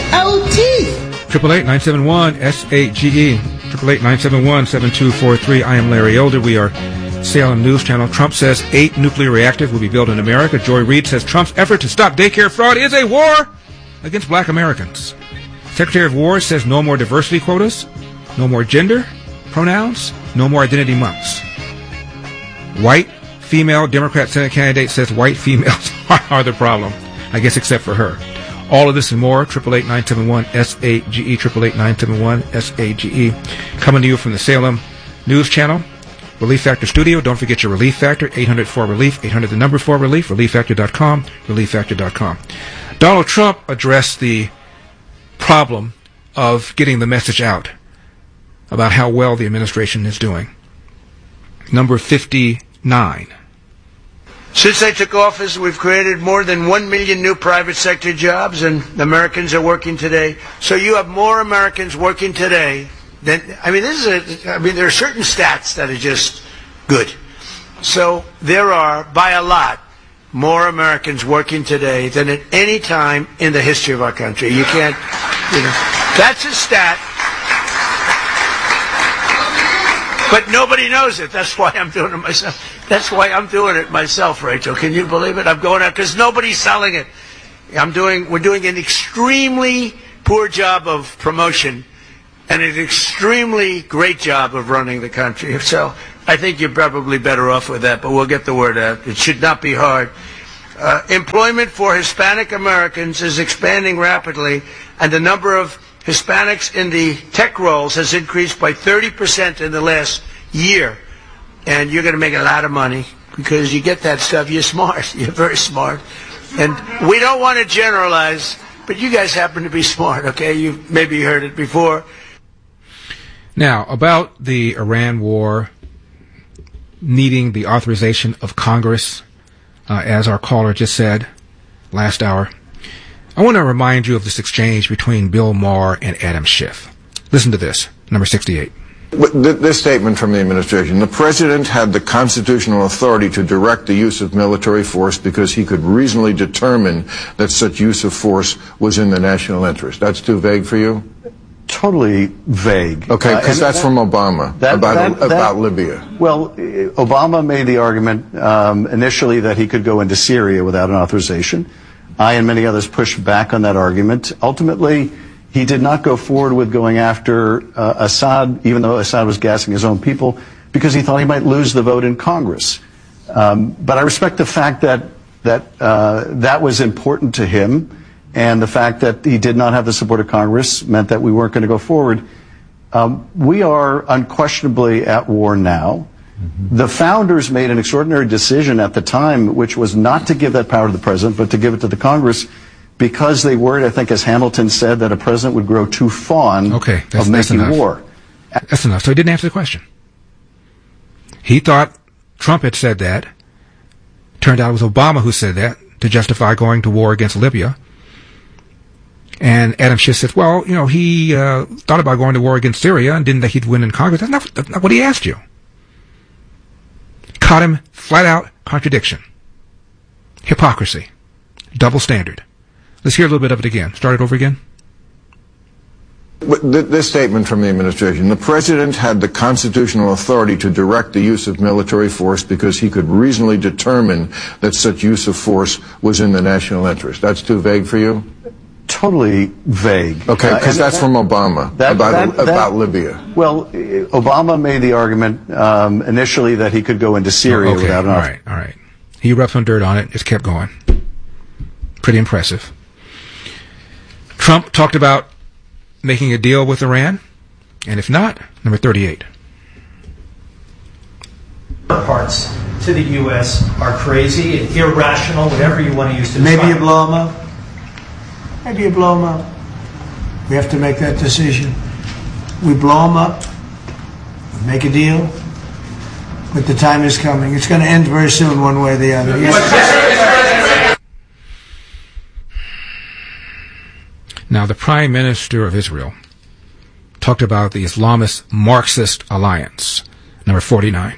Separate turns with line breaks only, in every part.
888-971-SAGE. 888-971-7243. I am Larry Elder. We are Salem News Channel. Trump says 8 nuclear reactors will be built in America. Joy Reid says Trump's effort to stop daycare fraud is a war against black Americans. Secretary of War says no more diversity quotas, no more gender pronouns, no more identity months. White female Democrat Senate candidate says white females are the problem, I guess except for her. All of this and more, 888-971-SAGE, 888-971-SAGE. Coming to you from the Salem News Channel, Relief Factor Studio. Don't forget your Relief Factor, 800-4RELIEF, 800 the number 4RELIEF, ReliefFactor.com, ReliefFactor.com. Donald Trump addressed the problem of getting the message out about how well the administration is doing. Number 59.
Since I took office, we've created more than 1 million new private sector jobs, and Americans are working today. So you have more Americans working today than, there are certain stats that are just good. So there are, by a lot, more Americans working today than at any time in the history of our country. You can't, that's a stat. But nobody knows it. That's why I'm doing it myself. That's why I'm doing it myself, Rachel. Can you believe it? I'm going out because nobody's selling it. We're doing an extremely poor job of promotion and an extremely great job of running the country. So I think you're probably better off with that, but we'll get the word out. It should not be hard. Employment for Hispanic Americans is expanding rapidly, and the number of Hispanics in the tech roles has increased by 30% in the last year. And you're going to make a lot of money because you get that stuff. You're smart. You're very smart. And we don't want to generalize, but you guys happen to be smart, okay? You've maybe heard it before.
Now, about the Iran war needing the authorization of Congress, as our caller just said last hour, I want to remind you of this exchange between Bill Maher and Adam Schiff. Listen to this, number 68.
This statement from the administration: the president had the constitutional authority to direct the use of military force because he could reasonably determine that such use of force was in the national interest. That's too vague for you?
Totally vague.
Okay, because that's from Obama about Libya.
Well, Obama made the argument initially that he could go into Syria without an authorization. I and many others pushed back on that argument. Ultimately, he did not go forward with going after Assad, even though Assad was gassing his own people, because he thought he might lose the vote in Congress. But I respect the fact that was important to him, and the fact that he did not have the support of Congress meant that we weren't going to go forward. We are unquestionably at war now. The founders made an extraordinary decision at the time, which was not to give that power to the president, but to give it to the Congress, because they worried, I think, as Hamilton said, that a president would grow too fond of making war.
That's enough. So he didn't answer the question. He thought Trump had said that. Turned out it was Obama who said that to justify going to war against Libya. And Adam Schiff said, well, he thought about going to war against Syria and didn't think he'd win in Congress. That's not what he asked you. Caught him flat out contradiction. Hypocrisy. Double standard. Let's hear a little bit of it again. Start it over again.
This statement from the administration: the president had the constitutional authority to direct the use of military force because he could reasonably determine that such use of force was in the national interest. That's too vague for you?
Totally vague.
Okay, because that's from Obama about Libya.
Well, Obama made the argument initially that he could go into Syria without an authorization.
All right. He rubbed some dirt on it. Just kept going. Pretty impressive. Trump talked about making a deal with Iran, and if not, number 38.
Parts to the U.S. are crazy and irrational, whatever you want to use to describe.
Maybe you blow them up. Maybe you blow them up. We have to make that decision. We blow them up, we make a deal, but the time is coming. It's going to end very soon, one way or the other.
Now, the Prime Minister of Israel talked about the Islamist Marxist alliance, number 49.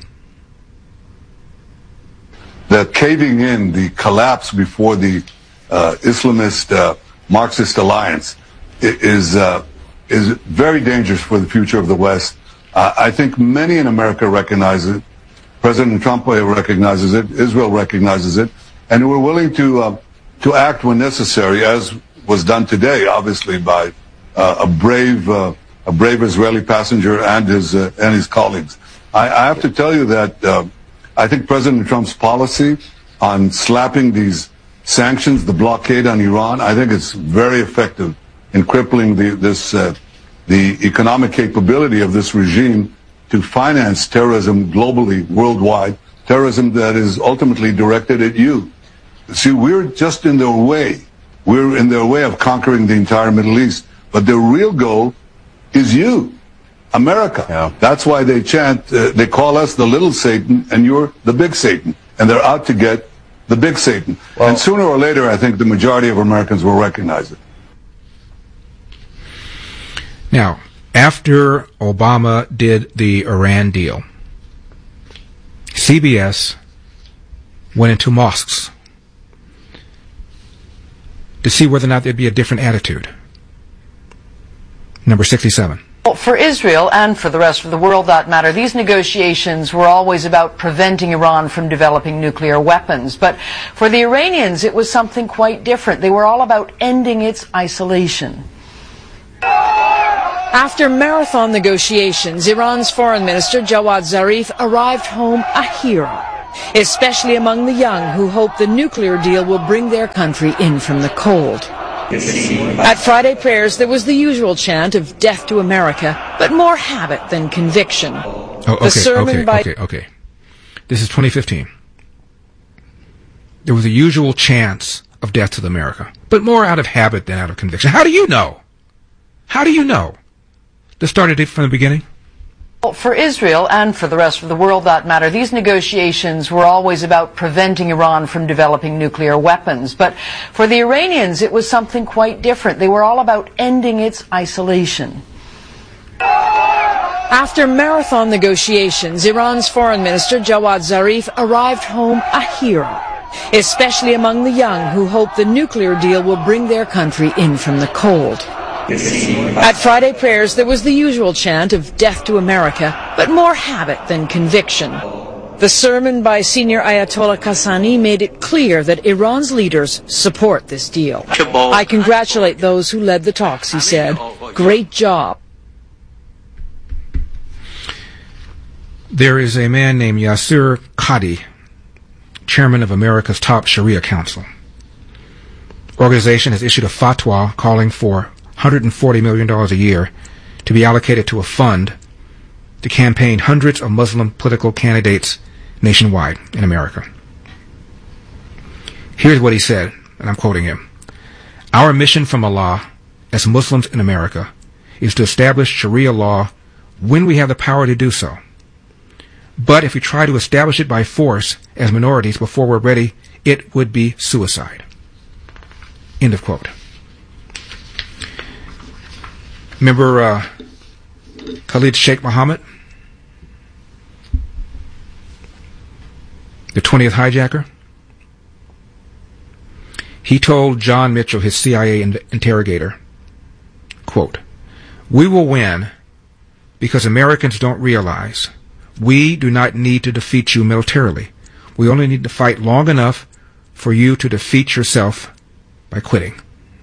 The caving in, the collapse before the Islamist Marxist alliance is very dangerous for the future of the West. I think many in America recognize it. President Trump recognizes it. Israel recognizes it, and we're willing to act when necessary, as was done today, obviously by a brave Israeli passenger and his colleagues. I have to tell you that I think President Trump's policy on slapping these sanctions, the blockade on Iran, I think it's very effective in crippling the economic capability of this regime to finance terrorism globally, worldwide, terrorism that is ultimately directed at you. See, we're just in their way. We're in their way of conquering the entire Middle East. But their real goal is you, America. Yeah. That's why they chant, they call us the little Satan, and you're the big Satan. And they're out to get the big Satan. Well, and sooner or later, I think the majority of Americans will recognize it.
Now, after Obama did the Iran deal, CBS went into mosques to see whether or not there'd be a different attitude. Number 67.
For Israel and for the rest of the world, that matter, these negotiations were always about preventing Iran from developing nuclear weapons. But for the Iranians, it was something quite different. They were all about ending its isolation. After marathon negotiations, Iran's Foreign Minister Jawad Zarif arrived home a hero, especially among the young who hope the nuclear deal will bring their country in from the cold. At Friday prayers, there was the usual chant of death to America, but more habit than conviction.
Okay. This is 2015. There was the usual chants of death to America, but more out of habit than out of conviction. How do you know? How do you know? This started it from the beginning?
For Israel and for the rest of the world, that matter, these negotiations were always about preventing Iran from developing nuclear weapons. But for the Iranians, it was something quite different. They were all about ending its isolation. After marathon negotiations, Iran's Foreign Minister Jawad Zarif arrived home a hero, especially among the young who hope the nuclear deal will bring their country in from the cold. At Friday prayers, there was the usual chant of death to America, but more habit than conviction. The sermon by senior Ayatollah Qassani made it clear that Iran's leaders support this deal. I congratulate those who led the talks, he said. Great job.
There is a man named Yasir Qadhi, chairman of America's top Sharia council. Organization has issued a fatwa calling for $140 million a year to be allocated to a fund to campaign hundreds of Muslim political candidates nationwide in America. Here's what he said, and I'm quoting him. Our mission from Allah as Muslims in America is to establish Sharia law when we have the power to do so. But if we try to establish it by force as minorities before we're ready, it would be suicide. End of quote. Remember Khalid Sheikh Mohammed? The 20th hijacker? He told John Mitchell, his CIA interrogator, quote, "We will win because Americans don't realize we do not need to defeat you militarily. We only need to fight long enough for you to defeat yourself by quitting."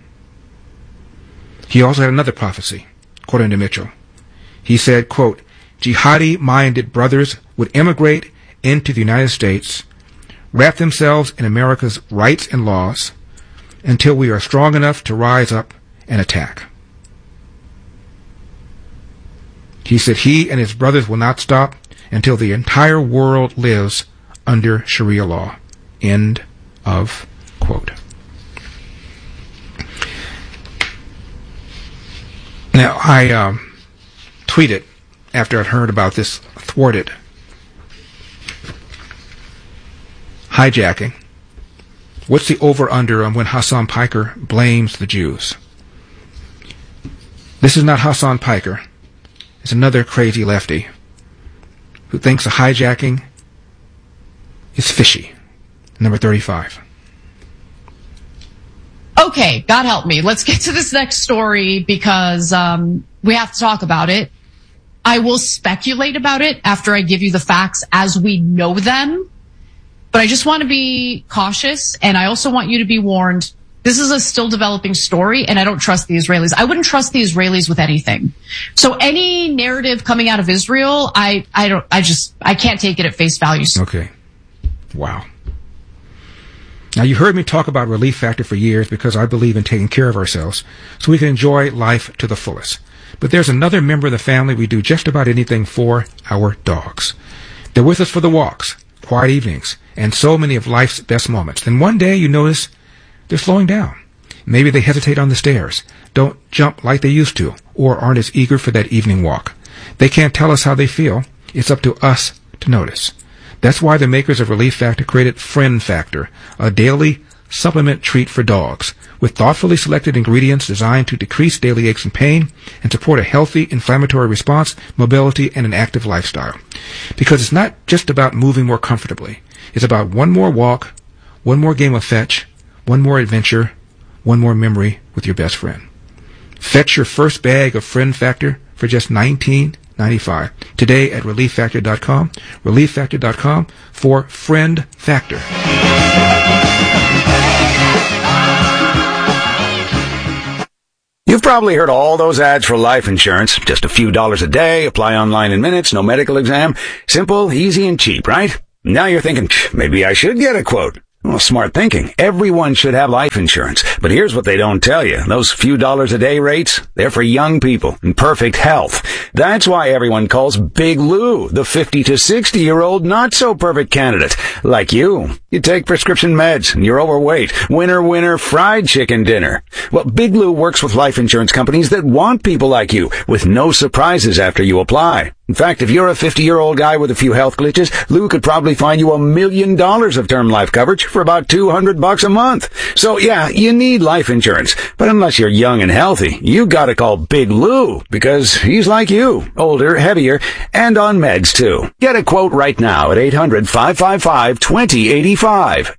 He also had another prophecy, according to Mitchell. He said, quote, "Jihadi-minded brothers would immigrate into the United States, wrap themselves in America's rights and laws until we are strong enough to rise up and attack." He said he and his brothers will not stop until the entire world lives under Sharia law. End of quote. Now, I tweeted after I'd heard about this thwarted hijacking. What's the over-under on when Hassan Piker blames the Jews? This is not Hassan Piker. It's another crazy lefty who thinks a hijacking is fishy. Number 35.
Okay, God help me. Let's get to this next story because we have to talk about it. I will speculate about it after I give you the facts as we know them. But I just want to be cautious, and I also want you to be warned. This is a still developing story, and I don't trust the Israelis. I wouldn't trust the Israelis with anything. So any narrative coming out of Israel, I can't take it at face value.
Okay. Wow. Now, you heard me talk about Relief Factor for years because I believe in taking care of ourselves so we can enjoy life to the fullest. But there's another member of the family we do just about anything for, our dogs. They're with us for the walks, quiet evenings, and so many of life's best moments. Then one day you notice they're slowing down. Maybe they hesitate on the stairs, don't jump like they used to, or aren't as eager for that evening walk. They can't tell us how they feel. It's up to us to notice. That's why the makers of Relief Factor created Friend Factor, a daily supplement treat for dogs, with thoughtfully selected ingredients designed to decrease daily aches and pain and support a healthy inflammatory response, mobility, and an active lifestyle. Because it's not just about moving more comfortably. It's about one more walk, one more game of fetch, one more adventure, one more memory with your best friend. Fetch your first bag of Friend Factor for just $19.95 today at ReliefFactor.com. ReliefFactor.com for Friend Factor.
You've probably heard all those ads for life insurance. Just a few dollars a day, apply online in minutes, no medical exam. Simple, easy, and cheap, right? Now you're thinking, maybe I should get a quote. Well, smart thinking. Everyone should have life insurance. But here's what they don't tell you. Those few dollars a day rates, they're for young people in perfect health. That's why everyone calls Big Lou the 50 to 60-year-old not-so-perfect candidate. Like you. You take prescription meds and you're overweight. Winner, fried chicken dinner. Well, Big Lou works with life insurance companies that want people like you with no surprises after you apply. In fact, if you're a 50-year-old guy with a few health glitches, Lou could probably find you $1 million of term life coverage for about $200 a month. So yeah, you need life insurance. But unless you're young and healthy, you gotta call Big Lou because he's like you, older, heavier, and on meds too. Get a quote right now at 800-555-2085.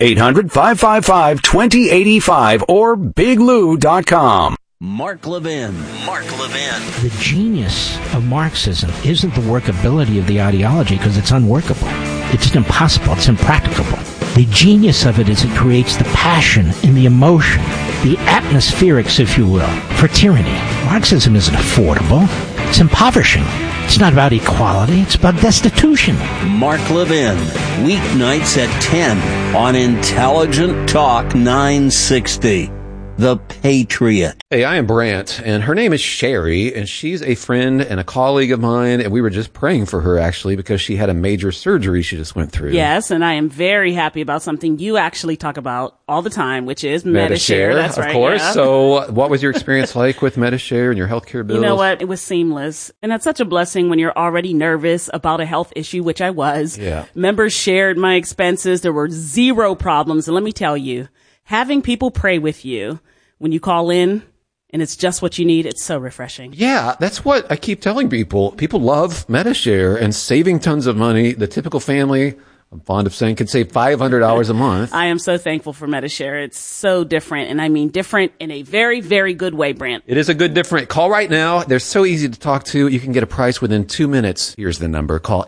800-555-2085 or biglou.com.
Mark Levin.
The genius of Marxism isn't the workability of the ideology because it's unworkable. It's impossible. It's impracticable. The genius of it is it creates the passion and the emotion, the atmospherics, if you will, for tyranny. Marxism isn't affordable. It's impoverishing. It's not about equality. It's about destitution.
Mark Levin, weeknights at 10 on Intelligent Talk 960. The Patriot.
Hey, I am Brant, and her name is Sherry, and she's a friend and a colleague of mine, and we were just praying for her, actually, because she had a major surgery she just went through.
Yes, and I am very happy about something you actually talk about all the time, which is Medi-Share. That's right.
Of course.
Yeah.
So what was your experience like with Medi-Share and your healthcare bills?
You know what? It was seamless. And that's such a blessing when you're already nervous about a health issue, which I was.
Yeah.
Members shared my expenses. There were zero problems. And let me tell you, having people pray with you when you call in and it's just what you need, it's so refreshing.
Yeah, that's what I keep telling people. People love Medi-Share and saving tons of money. The typical family, I'm fond of saying, can save $500 a month.
I am so thankful for Medi-Share. It's so different, and I mean different in a very, very good way, Brant.
It is a good different. Call right now. They're so easy to talk to. You can get a price within 2 minutes. Here's the number. Call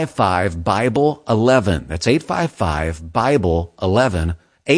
855-BIBLE-11. That's 855-BIBLE-11.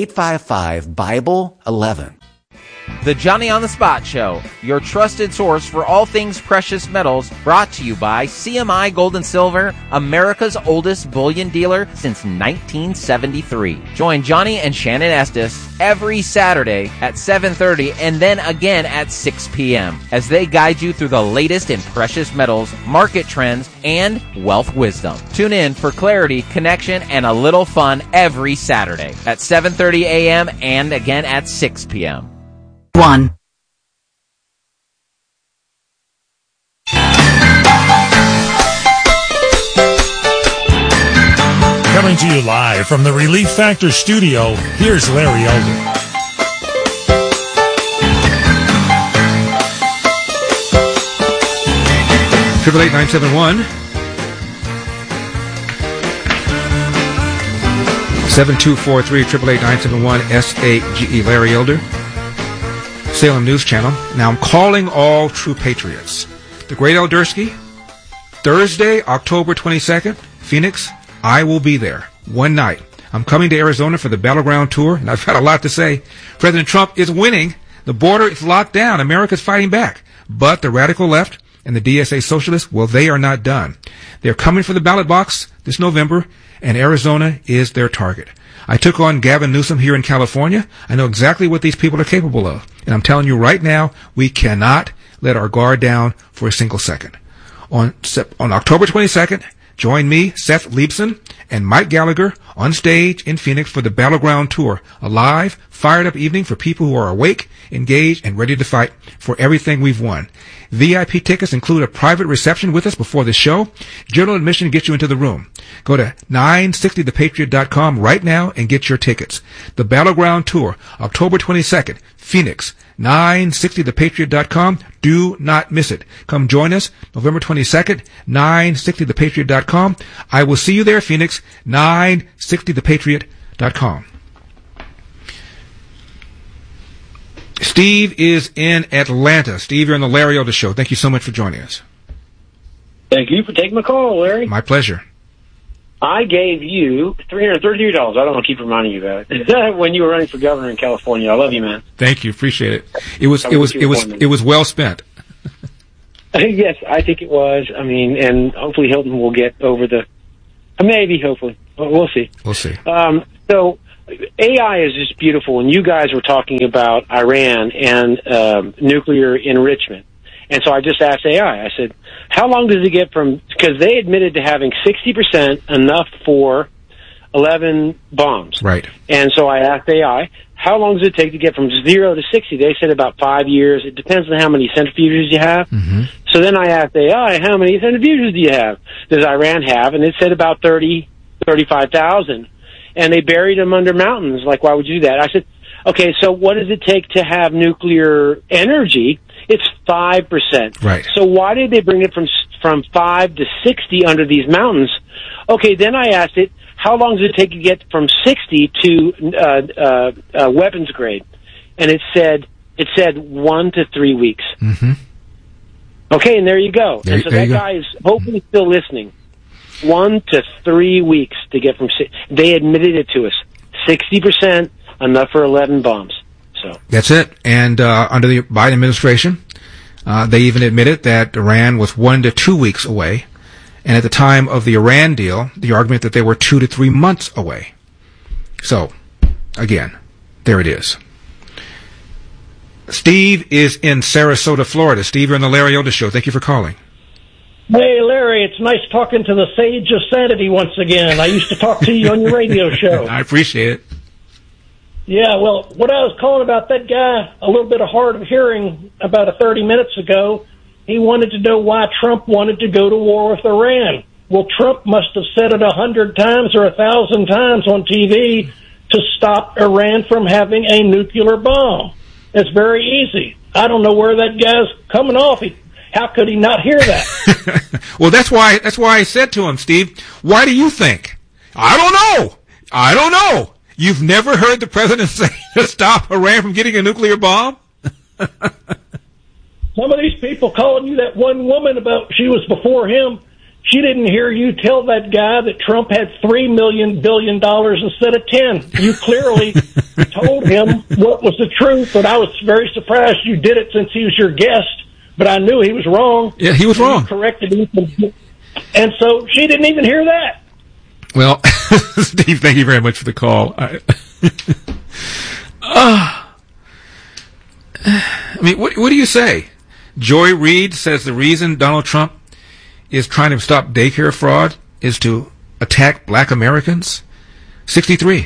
855-BIBLE-11.
The Johnny on the Spot Show, your trusted source for all things precious metals, brought to you by CMI Gold and Silver, America's oldest bullion dealer since 1973. Join Johnny and Shannon Estes every Saturday at 7:30 and then again at 6 p.m. as they guide you through the latest in precious metals, market trends, and wealth wisdom. Tune in for clarity, connection, and a little fun every Saturday at 7:30 a.m. and again at 6 p.m.
1.
Coming to you live from the Relief Factor studio, here's Larry Elder.
Triple 8-971 7243 888-971 SAGE Larry Elder. Salem News Channel. Now I'm calling all true patriots. The Great Eldersky, Thursday, October 22nd, Phoenix. I will be there. One night. I'm coming to Arizona for the Battleground Tour, and I've got a lot to say. President Trump is winning. The border is locked down. America's fighting back. But the radical left and the DSA socialists, well, they are not done. They're coming for the ballot box this November, and Arizona is their target. I took on Gavin Newsom here in California. I know exactly what these people are capable of. And I'm telling you right now, we cannot let our guard down for a single second. On October 22nd, join me, Seth Leibson, and Mike Gallagher on stage in Phoenix for the Battleground Tour, a live, fired-up evening for people who are awake, engaged, and ready to fight for everything we've won. VIP tickets include a private reception with us before the show. General admission gets you into the room. Go to 960thepatriot.com right now and get your tickets. The Battleground Tour, October 22nd, Phoenix. 960thepatriot.com. Do not miss it. Come join us November 22nd, 960thepatriot.com. I will see you there, Phoenix. 960thepatriot.com. Steve is in Atlanta. Steve, you're on the Larry Elder Show. Thank you so much for joining us.
Thank you for taking my call, Larry.
My pleasure.
I gave you $333. I don't want to keep reminding you about it. When you were running for governor in California. I love you, man.
Thank you. Appreciate it. It was well spent.
Yes, I think it was. I mean, and hopefully Hilton will get over hopefully. We'll see.
We'll see.
So AI is just beautiful, and you guys were talking about Iran and nuclear enrichment. And so I just asked AI, I said, how long does it get from, because they admitted to having 60% enough for 11 bombs.
Right.
And so I asked AI, how long does it take to get from 0 to 60? They said about 5 years. It depends on how many centrifuges you have.
Mm-hmm.
So then I asked AI, how many centrifuges do you have? Does Iran have? And it said about 35,000. And they buried them under mountains. Like, why would you do that? I said, okay, so what does it take to have nuclear energy? It's 5%.
Right.
So why did they bring it from 5 to 60 under these mountains? Okay, then I asked it, how long does it take to get from 60 to weapons grade? And it said 1 to 3 weeks.
Mm-hmm.
Okay, and there you go. And so that guy is hopefully still listening. 1 to 3 weeks to get from. They admitted it to us. 60%, enough for 11 bombs. So
that's it. And under the Biden administration, they even admitted that Iran was 1 to 2 weeks away. And at the time of the Iran deal, the argument that they were 2 to 3 months away. So, again, there it is. Steve is in Sarasota, Florida. Steve, you're on the Larry Elder Show. Thank you for calling.
Hey, Larry, it's nice talking to the sage of sanity once again. I used to talk to you on your radio show.
I appreciate it.
Yeah, well, what I was calling about that guy, a little bit of hard of hearing about 30 minutes ago, he wanted to know why Trump wanted to go to war with Iran. Well, Trump must have said it 100 times or 1,000 times on TV to stop Iran from having a nuclear bomb. It's very easy. I don't know where that guy's coming off. How could he not hear that?
Well, that's why I said to him, Steve, why do you think? I don't know. You've never heard the president say to stop Iran from getting a nuclear bomb?
Some of these people calling you that one woman about she was before him, she didn't hear you tell that guy that Trump had $3 billion instead of 10. You clearly told him what was the truth, but I was very surprised you did it since he was your guest. But I knew he was wrong.
Yeah, he was wrong.
You corrected him. And so she didn't even hear that.
Well, Steve, thank you very much for the call. I mean, what do you say? Joy Reid says the reason Donald Trump is trying to stop daycare fraud is to attack black Americans. 63.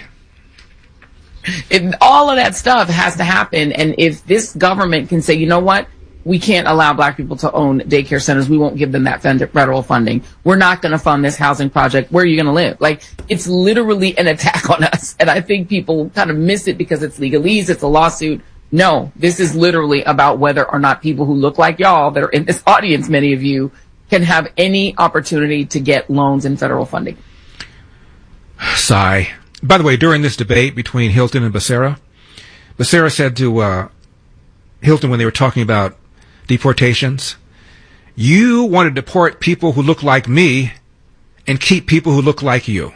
All of that stuff has to happen. And if this government can say, you know what? We can't allow black people to own daycare centers. We won't give them that federal funding. We're not going to fund this housing project. Where are you going to live? Like, it's literally an attack on us. And I think people kind of miss it because it's legalese. It's a lawsuit. No, this is literally about whether or not people who look like y'all that are in this audience, many of you, can have any opportunity to get loans and federal funding.
Sigh. By the way, during this debate between Hilton and Becerra said to Hilton when they were talking about deportations. You want to deport people who look like me and keep people who look like you.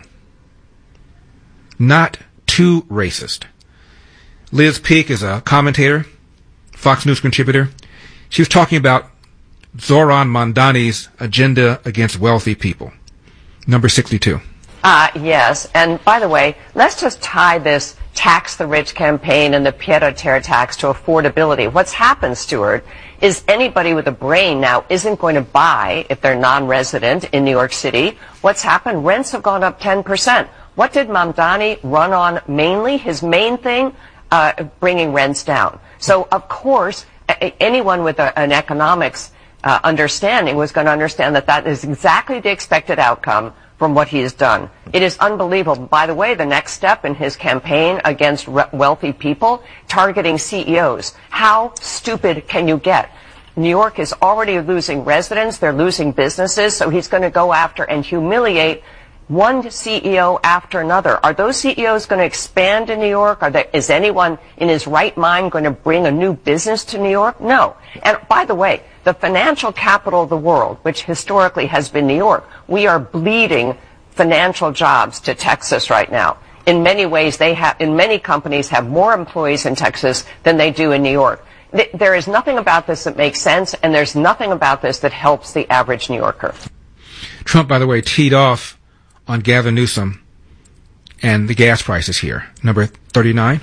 Not too racist. Liz Peek is a commentator, Fox News contributor. She was talking about Zohran Mamdani's agenda against wealthy people. Number 62.
Yes, and by the way, let's just tie this tax the rich campaign and the pied-à-terre tax to affordability. What's happened, Stuart, is anybody with a brain now isn't going to buy if they're non-resident in New York City. What's happened? Rents have gone up 10%. What did Mamdani run on mainly? His main thing? Bringing rents down. So, of course, anyone with an economics understanding was going to understand that that is exactly the expected outcome from what he has done. It is unbelievable. By the way, the next step in his campaign against wealthy people, targeting CEOs. How stupid can you get? New York is already losing residents. They're losing businesses. So he's going to go after and humiliate one CEO after another. Are those CEOs going to expand in New York? Is anyone in his right mind going to bring a new business to New York? No. And by the way, the financial capital of the world, which historically has been New York, we are bleeding financial jobs to Texas right now. In many ways, many companies have more employees in Texas than they do in New York. There is nothing about this that makes sense, and there's nothing about this that helps the average New Yorker.
Trump, by the way, teed off on Gavin Newsom and the gas prices here. Number 39.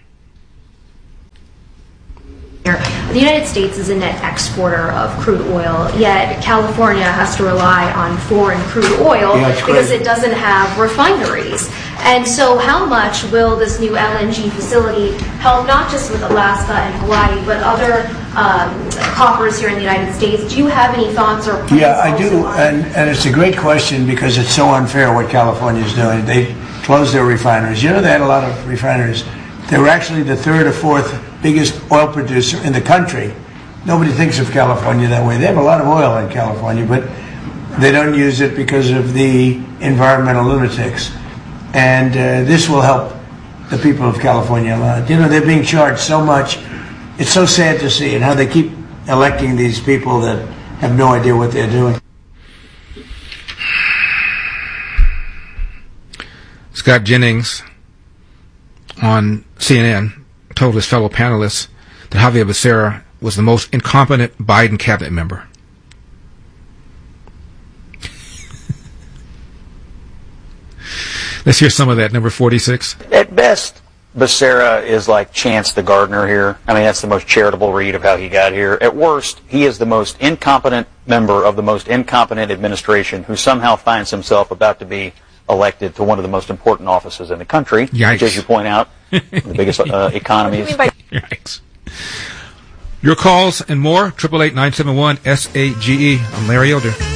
The United States is a net exporter of crude oil, yet California has to rely on foreign crude oil because it doesn't have refineries. And so how much will this new LNG facility help not just with Alaska and Hawaii, but other coffers here in the United States? Do you have any thoughts or plans?
Yeah, I do, and it's a great question because it's so unfair what California is doing. They closed their refineries. You know, they had a lot of refineries. They were actually the third or fourth biggest oil producer in the country. Nobody thinks of California that way. They have a lot of oil in California, but they don't use it because of the environmental lunatics. And this will help the people of California a lot. You know, they're being charged so much. It's so sad to see, and how they keep electing these people that have no idea what they're doing.
Scott Jennings on CNN told his fellow panelists that Javier Becerra was the most incompetent Biden cabinet member. Let's hear some of that. Number 46.
At best, Becerra is like Chance the gardener here. I mean, that's the most charitable read of how he got here. At worst, he is the most incompetent member of the most incompetent administration who somehow finds himself about to be elected to one of the most important offices in the country,
Yikes.
Which, as you point out, the biggest economies.
Yikes. Your calls and more, 888-971-SAGE. I'm Larry Elder.